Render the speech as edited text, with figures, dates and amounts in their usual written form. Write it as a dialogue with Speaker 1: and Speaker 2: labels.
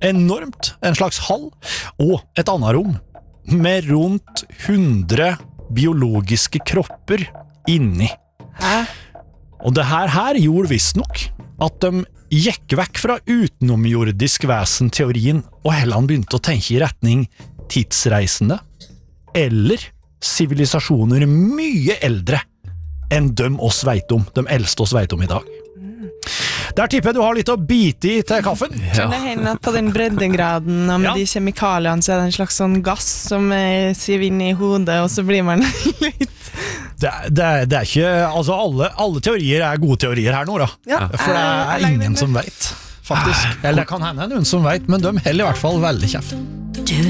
Speaker 1: enormt, en slags hall, og et annet rom, med rundt 100 biologiske kropper inni.
Speaker 2: Hæ?
Speaker 1: Og det her gjorde visst nok at de gikk vekk fra utenomjordisk vesen-teorien, og heller begynte å tenke i retning tidsreisende, eller sivilisasjoner mye eldre enn de eldste oss vet om i dag. Der tipper jeg du har litt å bite i til kaffen.
Speaker 2: Kan det hende at på den breddegraden og med de kjemikaliene så er det en slags sånn gass som siver inn i hodet, og så blir man litt...
Speaker 1: Det er ikke, altså alle teorier er gode teorier her nå da.
Speaker 2: Ja,
Speaker 1: For det er ingen som vet, faktisk. Eller det kan hende noen som vet, men de heller i hvert fall veldig kjeft.